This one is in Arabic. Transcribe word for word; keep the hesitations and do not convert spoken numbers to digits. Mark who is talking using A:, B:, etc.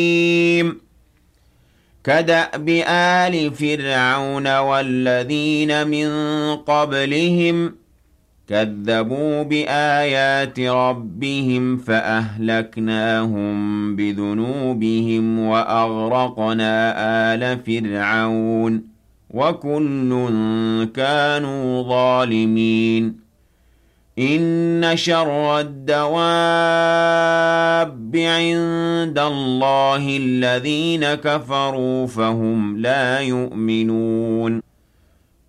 A: كدأب آل فرعون والذين من قبلهم كذبوا بآيات ربهم فأهلكناهم بذنوبهم وأغرقنا آل فرعون وكل كانوا ظالمين إن شر الدواب عند الله الذين كفروا فهم لا يؤمنون